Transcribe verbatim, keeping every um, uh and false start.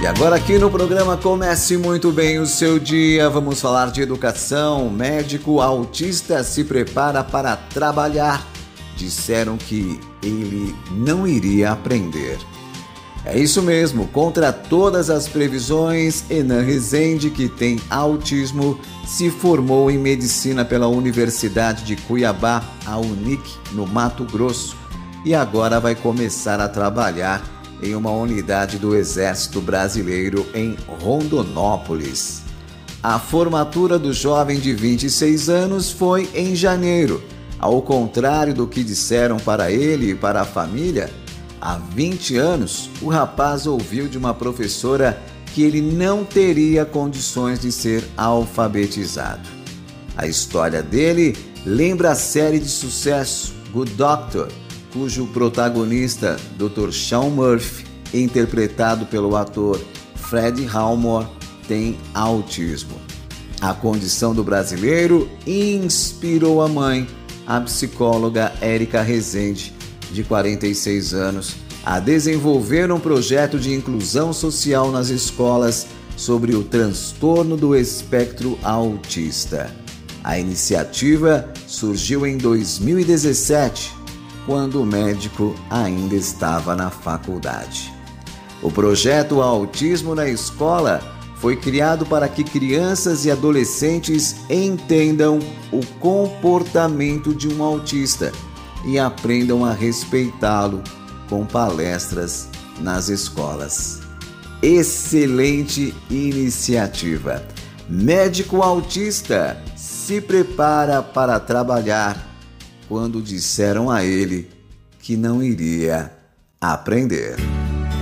E agora aqui no programa Comece Muito Bem o Seu Dia, vamos falar de educação. Médico autista se prepara para trabalhar. Disseram que ele não iria aprender. É isso mesmo, contra todas as previsões, Enan Rezende, que tem autismo, se formou em medicina pela Universidade de Cuiabá, a Unic, no Mato Grosso, e agora vai começar a trabalhar em uma unidade do Exército Brasileiro em Rondonópolis. A formatura do jovem de vinte e seis anos foi em janeiro. Ao contrário do que disseram para ele e para a família, há vinte anos, o rapaz ouviu de uma professora que ele não teria condições de ser alfabetizado. A história dele lembra a série de sucesso Good Doctor, cujo protagonista, doutor Sean Murphy, interpretado pelo ator Fred Highmore, tem autismo. A condição do brasileiro inspirou a mãe, a psicóloga Érica Rezende, de quarenta e seis anos, a desenvolver um projeto de inclusão social nas escolas sobre o transtorno do espectro autista. A iniciativa surgiu em dois mil e dezessete, quando o médico ainda estava na faculdade. O projeto Autismo na Escola foi criado para que crianças e adolescentes entendam o comportamento de um autista e aprendam a respeitá-lo com palestras nas escolas. Excelente iniciativa! Médico autista se prepara para trabalhar quando disseram a ele que não iria aprender.